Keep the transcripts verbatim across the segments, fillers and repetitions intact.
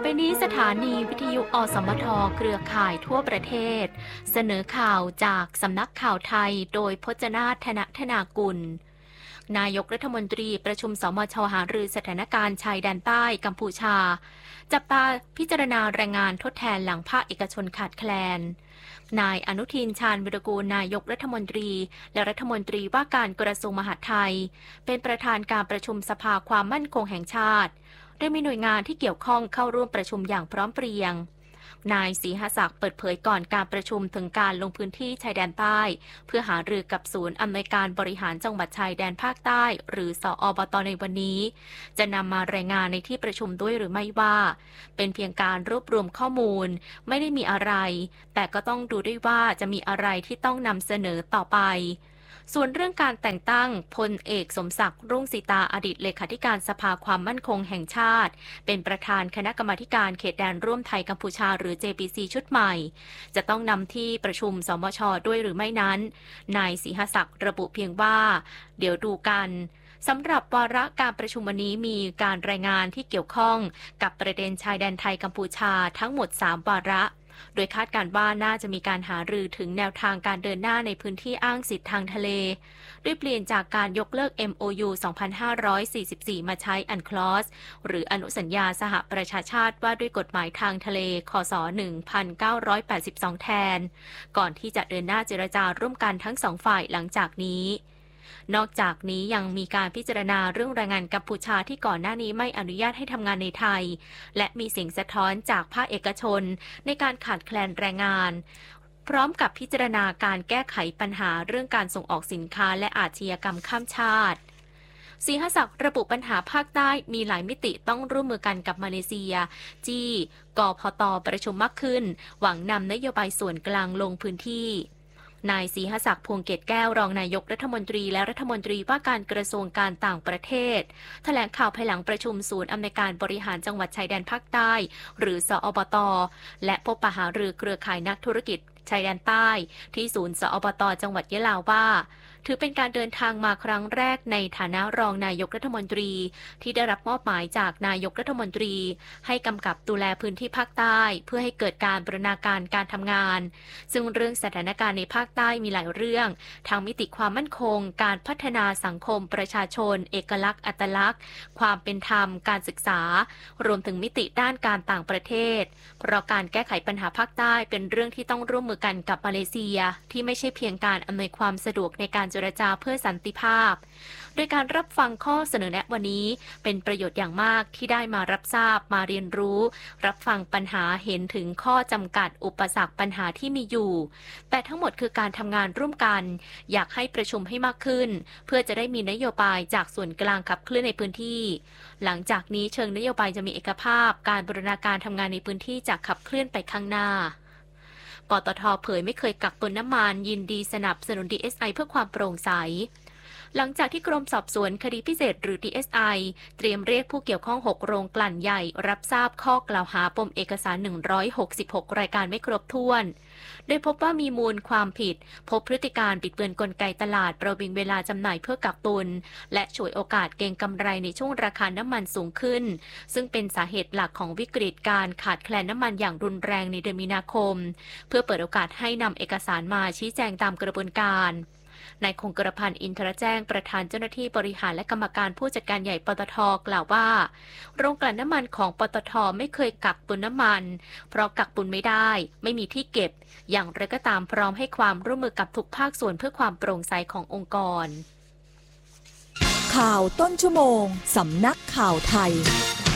ไปนี้สถานีวิทยุอสมทเครือข่ายทั่วประเทศเสนอข่าวจากสำนักข่าวไทยโดยพจนาถ ธนธนากุลนายกรัฐมนตรีประชุมสมชหารือสถานการณ์ชายแดนใต้กัมพูชาจับตาพิจารณาแรงงานทดแทนหลังภาคเอกชนขาดแคลนนายอนุทินชาญวิรากูลนายกรัฐมนตรีและรัฐมนตรีว่าการกระทรวงมหาดไทยเป็นประธานการประชุมสภาความมั่นคงแห่งชาติโดยมีหน่วยงานที่เกี่ยวข้องเข้าร่วมประชุมอย่างพร้อมเพรียงนายศรีหศักดิ์เปิดเผยก่อนการประชุมถึงการลงพื้นที่ชายแดนใต้เพื่อหารือกับศูนย์อำนวยการบริหารจังหวัดชายแดนภาคใต้หรือสอบต.ในวันนี้จะนำมารายงานในที่ประชุมด้วยหรือไม่ว่าเป็นเพียงการรวบรวมข้อมูลไม่ได้มีอะไรแต่ก็ต้องดูด้วยว่าจะมีอะไรที่ต้องนำเสนอต่อไปส่วนเรื่องการแต่งตั้งพลเอกสมศักดิ์รุ่งสีตาอดีตเลขาธิการสภาความมั่นคงแห่งชาติเป็นประธานคณะกรรมาการเขตแดนร่วมไทยกัมพูชาหรือ เจ พี ซี ชุดใหม่จะต้องนำที่ประชุมสมช.ด้วยหรือไม่นั้นนายศรีหศักดิ์ระบุเพียงว่าเดี๋ยวดูกันสำหรับวาระการประชุมวันนี้มีการรายงานที่เกี่ยวข้องกับประเด็นชายแดนไทยกัมพูชาทั้งหมดสามวาระโดยคาดการณ์ว่าน่าจะมีการหารือถึงแนวทางการเดินหน้าในพื้นที่อ้างสิทธิทางทะเลด้วยเปลี่ยนจากการยกเลิก เอ็ม โอ ยู สองพันห้าร้อยสี่สิบสี่ มาใช้ อันคลอส หรืออนุสัญญาสหประชาชาติว่าด้วยกฎหมายทางทะเล คศ. หนึ่งพันเก้าร้อยแปดสิบสอง แทนก่อนที่จะเดินหน้าเจรจาร่วมกันทั้งสองฝ่ายหลังจากนี้นอกจากนี้ยังมีการพิจารณาเรื่องแรงงานกัมพูชาที่ก่อนหน้านี้ไม่อนุญาตให้ทำงานในไทยและมีเสียงสะท้อนจากภาคเอกชนในการขาดแคลนแรงงานพร้อมกับพิจารณาการแก้ไขปัญหาเรื่องการส่งออกสินค้าและอาชญากรรมข้ามชาติศรีหศักดิ์ระบุปัญหาภาคใต้มีหลายมิติต้องร่วมมือกันกับมาเลเซียจี้กพต.ประชุมมากขึ้นหวังนำนโยบายส่วนกลางลงพื้นที่นายศรีหศักดิ์พวงเกตแก้วรองนายกรัฐมนตรีและรัฐมนตรีว่าการกระทรวงการต่างประเทศแถลงข่าวภายหลังประชุมศูนย์อำนวยการบริหารจังหวัดชายแดนภาคใต้หรือสอบต.และพบปะหารือเครือข่ายนักธุรกิจชายแดนใต้ที่ศูนย์สอบต.จังหวัดยะลาว่าถือเป็นการเดินทางมาครั้งแรกในฐานะรองนายกรัฐมนตรีที่ได้รับมอบหมายจากนายกรัฐมนตรีให้กำกับดูแลพื้นที่ภาคใต้เพื่อให้เกิดการบูรณาการการทำงานซึ่งเรื่องสถานการณ์ในภาคใต้มีหลายเรื่องทั้งมิติความมั่นคงการพัฒนาสังคมประชาชนเอกลักษณ์อัตลักษณ์ความเป็นธรรมการศึกษารวมถึงมิติด้านการต่างประเทศเพราะการแก้ไขปัญหาภาคใต้เป็นเรื่องที่ต้องร่วมมือกันกับมาเลเซียที่ไม่ใช่เพียงการอำนวยความสะดวกในการเจรจาเพื่อสันติภาพโดยการรับฟังข้อเสนอแนะวันนี้เป็นประโยชน์อย่างมากที่ได้มารับทราบมาเรียนรู้รับฟังปัญหาเห็นถึงข้อจำกัดอุปสรรคปัญหาที่มีอยู่แต่ทั้งหมดคือการทำงานร่วมกันอยากให้ประชุมให้มากขึ้นเพื่อจะได้มีนโยบายจากส่วนกลางขับเคลื่อนในพื้นที่หลังจากนี้เชิงนโยบายจะมีเอกภาพการบูรณาการทำงานในพื้นที่จะขับเคลื่อนไปข้างหน้าปตท.เผยไม่เคยกักตุนน้ำมันยินดีสนับสนุน ดี เอส ไอ เพื่อความโปร่งใสหลังจากที่กรมสอบสวนคดีพิเศษหรือ ดี เอส ไอ เตรียมเรียกผู้เกี่ยวข้องหกโรงกลั่นใหญ่รับทราบข้อกล่าวหาปมเอกสารหนึ่งร้อยหกสิบหกรายการไม่ครบถ้วนโดยพบว่ามีมูลความผิดพบพฤติการบิดเบือนกลไกตลาดประวิงเวลาจำหน่ายเพื่อกักตุนและฉวยโอกาสเก็งกำไรในช่วงราคาน้ำมันสูงขึ้นซึ่งเป็นสาเหตุหลักของวิกฤตการขาดแคลนน้ำมันอย่างรุนแรงในเดือนมีนาคมเพื่อเปิดโอกาสให้นำเอกสารมาชี้แจงตามกระบวนการนายคงกระพันธ์อินทรแจ้งประธานเจ้าหน้าที่บริหารและกรรมการผู้จัดการใหญ่ปตท.กล่าวว่าโรงกลั่นน้ำมันของปตท.ไม่เคยกักตุนน้ำมันเพราะกักตุนไม่ได้ไม่มีที่เก็บอย่างไรก็ตามพร้อมให้ความร่วมมือกับทุกภาคส่วนเพื่อความโปร่งใสขององค์กรข่าวต้นชั่วโมงสำนักข่าวไทย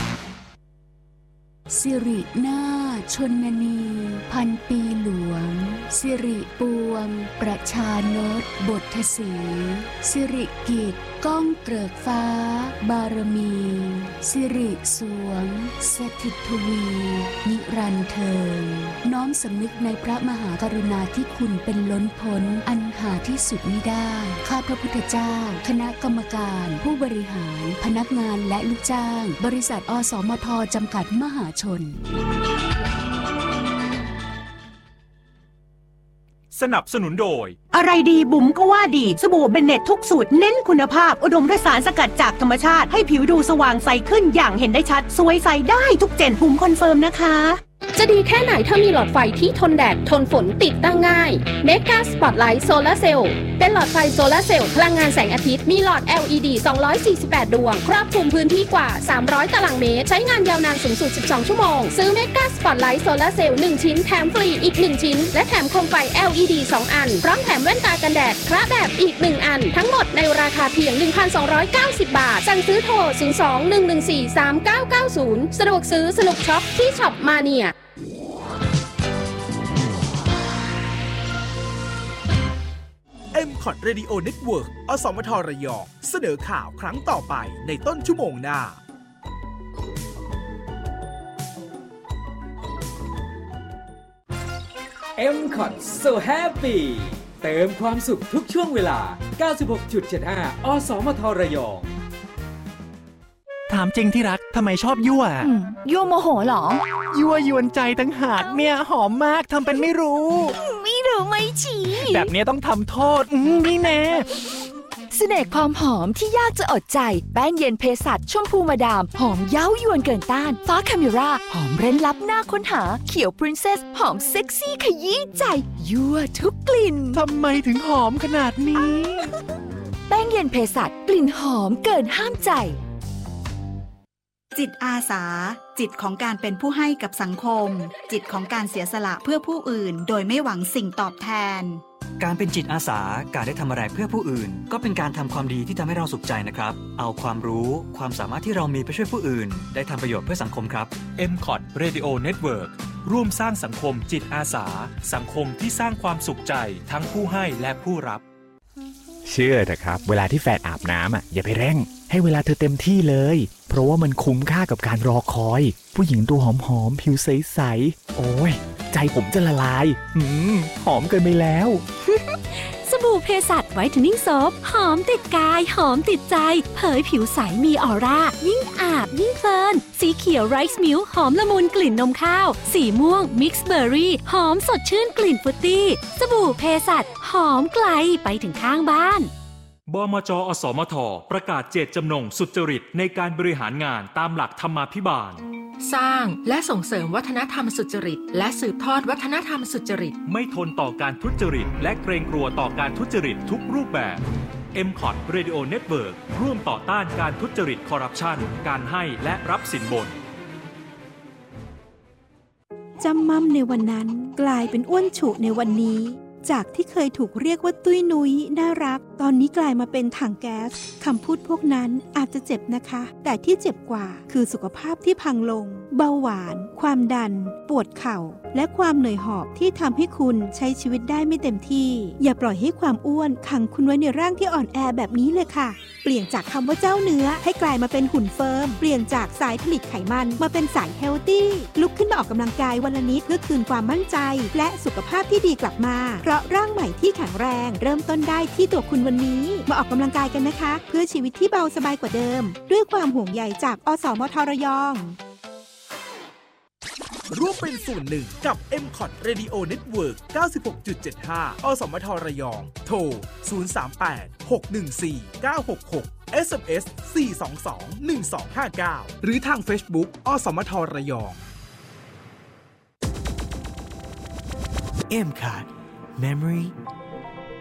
สิรินาถชนนีพันปีหลวงสิริปวงประชานตบทสีสิริกิจก้องเกริกฟ้าบารมีสิริสวงสถิตทวีนิรันดร์เทิงน้อมสำนึกในพระมหากรุณาธิคุณเป็นล้นพ้นอันหาที่สุดมิได้ข้าพระพุทธเจ้าคณะกรรมการผู้บริหารพนักงานและลูกจ้างบริษัทอสมทจำกัดมหาชนสนับสนุนโดยอะไรดีบุ๋มก็ว่าดีสบู่เบนเน็ตทุกสูตรเน้นคุณภาพอุดมด้วยสารสกัดจากธรรมชาติให้ผิวดูสว่างใสขึ้นอย่างเห็นได้ชัดสวยใสได้ทุกเจนบุ๋มคอนเฟิร์มนะคะจะดีแค่ไหนถ้ามีหลอดไฟที่ทนแดดทนฝนติดตั้งง่าย Mega Spotlight Solar Cell เป็นหลอดไฟโซลาร์เซลล์พลังงานแสงอาทิตย์มีหลอด แอล อี ดี สองร้อยสี่สิบแปด ดวงครอบคลุมพื้นที่กว่าสามร้อยตารางเมตรใช้งานยาวนานสูงสุดสิบสองชั่วโมงซื้อ Mega Spotlight Solar Cell หนึ่งชิ้นแถมฟรีอีกหนึ่งชิ้นและแถมโคมไฟ แอล อี ดี สองอันพร้อมแถมแว่นตากันแดดคระแบบอีกหนึ่งอันทั้งหมดในราคาเพียง หนึ่งพันสองร้อยเก้าสิบ บาทสั่งซื้อโทรศูนย์ สอง หนึ่ง หนึ่ง สี่ สาม เก้า เก้า ศูนย์สะดวกซื้อสนุกช็อปที่ช็อปมาเนียเอ็ม คอท Radio Network อสมทระยองเสนอข่าวครั้งต่อไปในต้นชั่วโมงหน้าเอ็ม คอท So Happy เติมความสุขทุกช่วงเวลา เก้าสิบหกจุดเจ็ดห้า อสมทระยองถามจริงที่รักทำไมชอบยั่วยั่วโมโหเหรอยั่วยวนใจตั้งหากเนี่ยหอมมากทำเป็นไม่รู้ไม่รู้ไม่ชี้แบบนี้ต้องทำโทษนี่แน่เสน่ห์ความหอมที่ยากจะอดใจแป้งเย็นเภสัชชมพูมาดามหอมเย้ายวนเกินต้านฟ้าคาเมราหอมเร้นลับหน้าค้นหาเขียวปรินเซสหอมเซ็กซี่ขยี้ใจยั่วทุกกลิ่นทำไมถึงหอมขนาดนี้แป้งเย็นเภสัชกลิ่นหอมเกินห้ามใจจิตอาสาจิตของการเป็นผู้ให้กับสังคมจิตของการเสียสละเพื่อผู้อื่นโดยไม่หวังสิ่งตอบแทนการเป็นจิตอาสาการได้ทำอะไรเพื่อผู้อื่นก็เป็นการทำความดีที่ทำให้เราสุขใจนะครับเอาความรู้ความสามารถที่เรามีไปช่วยผู้อื่นได้ทำประโยชน์เพื่อสังคมครับเอ็ม คอท Radio Network ร่วมสร้างสังคมจิตอาสาสังคมที่สร้างความสุขใจทั้งผู้ให้และผู้รับเชื่อเถอะครับเวลาที่แฟนอาบน้ำอ่ะอย่าไปเร่งให้เวลาเธอเต็มที่เลยเพราะว่ามันคุ้มค่ากับการรอคอยผู้หญิงตัวหอมๆผิวใสๆโอ้ยใจผมจะละลายหืมหอมเกินไปแล้วสบู่เภสัชไวท์เทนนิ่งโซฟหอมติดกายหอมติดใจเผยผิวใสมีออร่ายิ่งอาบยิ่งเพลินสีเขียวไรซ์มิลค์หอมละมุนกลิ่นนมข้าวสีม่วงมิกซ์เบอร์รี่หอมสดชื่นกลิ่นฟรุตตี้สบู่เภสัชหอมไกลไปถึงข้างบ้านบมจ.อสมท.ประกาศเจตจำนงสุจริตในการบริหารงานตามหลักธรรมาภิบาลสร้างและส่งเสริมวัฒนธรรมสุจริตและสืบทอดวัฒนธรรมสุจริตไม่ทนต่อการทุจริตและเกรงกลัวต่อการทุจริตทุกรูปแบบ เอ็ม คอท Radio Network ร่วมต่อต้านการทุจริตคอร์รัปชันการให้และรับสินบนจำมั่มในวันนั้นกลายเป็นอ้วนฉุในวันนี้จากที่เคยถูกเรียกว่าตุ้ยนุ้ยน่ารักตอนนี้กลายมาเป็นถังแก๊สคำพูดพวกนั้นอาจจะเจ็บนะคะแต่ที่เจ็บกว่าคือสุขภาพที่พังลงเบาหวานความดันปวดเข่าและความเหนื่อยหอบที่ทำให้คุณใช้ชีวิตได้ไม่เต็มที่อย่าปล่อยให้ความอ้วนขังคุณไว้ในร่างที่อ่อนแอแบบนี้เลยค่ะเปลี่ยนจากคำว่าเจ้าเนื้อให้กลายมาเป็นหุ่นเฟิร์มเปลี่ยนจากสายผลิตไขมันมาเป็นสายเฮลตี้ลุกขึ้นมาออกกำลังกายวันละนิดเพื่อคืนความมั่นใจและสุขภาพที่ดีกลับมาเพราะร่างใหม่ที่แข็งแรงเริ่มต้นได้ที่ตัวคุณวันนี้มาออกกำลังกายกันนะคะเพื่อชีวิตที่เบาสบายกว่าเดิมด้วยความห่วงใยจากอสมทระยองร่วมเป็นส่วนหนึ่งกับ เอ็ม คอท Radio Network เก้าสิบหกจุดเจ็ดห้า อสมทระยองโทรศูนย์ สาม แปด หก หนึ่ง สี่ เก้า หก หก เอส เอ็ม เอส สี่ สอง สอง หนึ่ง สอง ห้า เก้าหรือทาง Facebook อสมทระยองเอ็ม คอท Memory